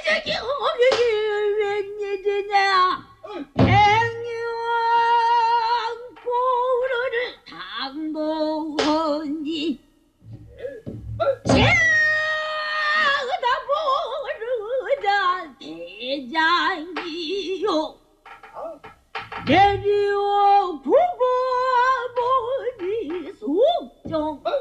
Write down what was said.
이게 웬일이냐? 백년 고를 당도하니 제가 모르다 대장이요 내리오 부모머리 속정